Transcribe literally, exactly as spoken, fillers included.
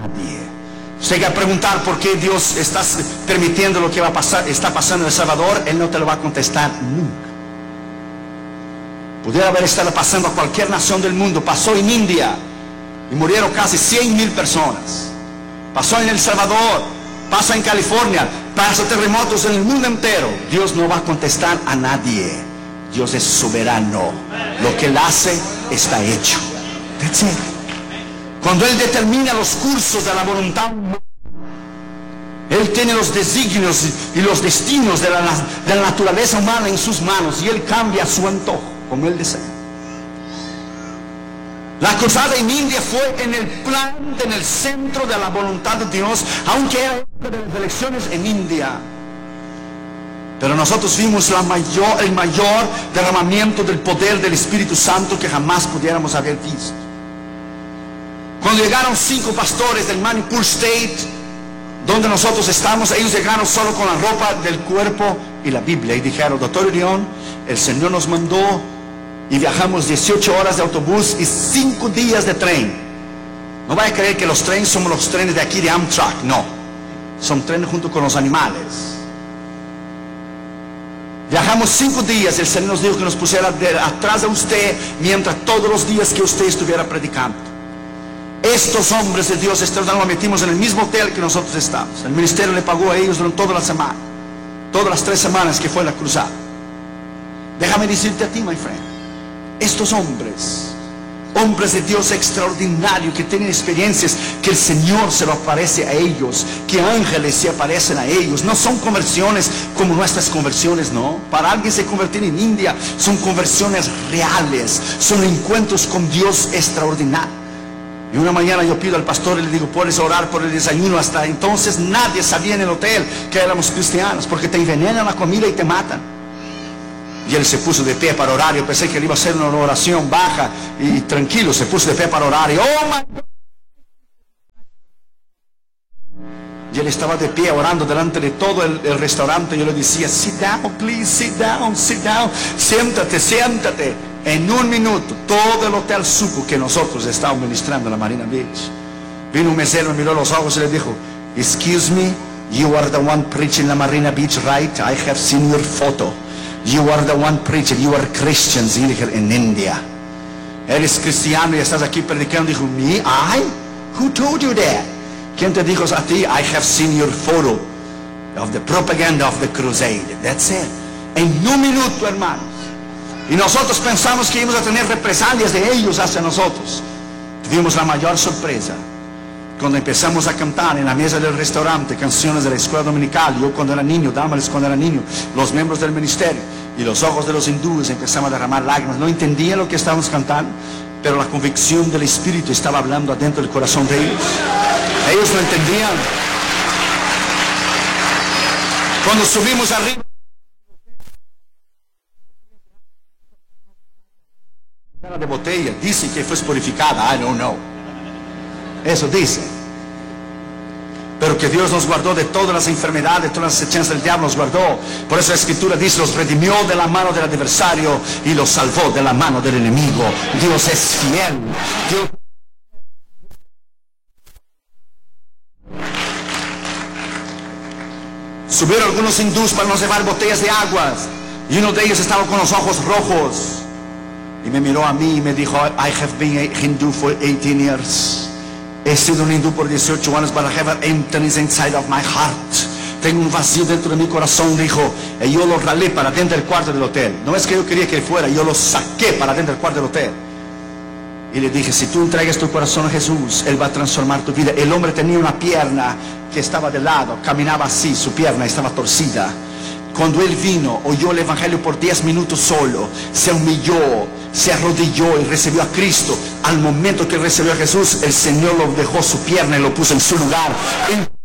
nadie. Usted va a preguntar por qué Dios está permitiendo lo que va a pasar, está pasando en El Salvador. Él no te lo va a contestar nunca. Pudiera haber estado pasando a cualquier nación del mundo. Pasó en India y murieron casi cien mil personas. Pasó en El Salvador, pasa en California, pasa terremotos en el mundo entero. Dios no va a contestar a nadie. Dios es soberano. Lo que Él hace está hecho. That's it. Cuando Él determina los cursos de la voluntad humana, Él tiene los designios y los destinos de la, de la naturaleza humana en sus manos, y Él cambia a su antojo, como Él desea. La cruzada en India fue en el plan, en el centro de la voluntad de Dios, aunque era una de las elecciones en India. Pero nosotros vimos la mayor, el mayor derramamiento del poder del Espíritu Santo que jamás pudiéramos haber visto. Cuando llegaron cinco pastores del Manipur State, donde nosotros estamos, ellos llegaron solo con la ropa del cuerpo y la Biblia, y dijeron: doctor Urión, el Señor nos mandó, y viajamos dieciocho horas de autobús y cinco días de tren. No vaya a creer que los trenes somos los trenes de aquí de Amtrak, no, son trenes junto con los animales. Viajamos cinco días, el Señor nos dijo que nos pusiera de, atrás de usted, mientras todos los días que usted estuviera predicando. Estos hombres de Dios extraordinarios nos metimos en el mismo hotel que nosotros estamos. El ministerio le pagó a ellos durante toda la semana, todas las tres semanas que fue la cruzada. Déjame decirte a ti, my friend, estos hombres, hombres de Dios extraordinarios, que tienen experiencias, que el Señor se lo aparece a ellos, que ángeles se aparecen a ellos, no son conversiones como nuestras conversiones, no. Para alguien se convertir en India son conversiones reales, son encuentros con Dios extraordinarios. Y una mañana yo pido al pastor y le digo: puedes orar por el desayuno. Hasta entonces nadie sabía en el hotel que éramos cristianos, porque te envenenan la comida y te matan. Y él se puso de pie para orar. Yo pensé que él iba a hacer una oración baja y tranquilo. Se puso de pie para orar y oh my God. Y él estaba de pie orando delante de todo el, el restaurante. Yo le decía: sit down, please, sit down, sit down. Siéntate, siéntate. En un minuto todo el hotel supo que nosotros estábamos ministrando en la Marina Beach. Vino un mesero, me miró los ojos y le dijo: excuse me, you are the one preaching la Marina Beach, right? I have seen your photo. You are the one preaching, you are Christians. Y dije: en India. Eres cristiano y estás aquí predicando. Dijo: me, I? Who told you that? ¿Quién te dijo a ti? I have seen your photo of the propaganda of the crusade. That's it. En un minuto, hermanos. Y nosotros pensamos que íbamos a tener represalias de ellos hacia nosotros. Tuvimos la mayor sorpresa cuando empezamos a cantar en la mesa del restaurante canciones de la escuela dominical. Yo cuando era niño, dámales cuando era niño, los miembros del ministerio, y los ojos de los hindúes empezaban a derramar lágrimas. No entendían lo que estábamos cantando, pero la convicción del Espíritu estaba hablando adentro del corazón de ellos. Ellos lo entendían. Cuando subimos arriba de botella, dice que fue purificada. I don't know. Eso dice. Pero que Dios nos guardó de todas las enfermedades, todas las hechanzas del diablo nos guardó. Por eso la Escritura dice: los redimió de la mano del adversario y los salvó de la mano del enemigo. Dios es fiel. Dios... Subieron algunos hindús para nos llevar botellas de aguas, y uno de ellos estaba con los ojos rojos. Y me miró a mí y me dijo: I have been a Hindu for eighteen years. He sido un hindú por dieciocho años, but I have an emptiness inside of my heart. Tengo un vacío dentro de mi corazón, dijo. Y yo lo ralé para dentro del cuarto del hotel. No es que yo quería que él fuera, yo lo saqué para dentro del cuarto del hotel. Y le dije: si tú entregas tu corazón a Jesús, Él va a transformar tu vida. El hombre tenía una pierna que estaba de lado, caminaba así, su pierna estaba torcida. Cuando él vino, oyó el Evangelio por diez minutos solo, se humilló, se arrodilló y recibió a Cristo. Al momento que recibió a Jesús, el Señor lo dejó su pierna y lo puso en su lugar.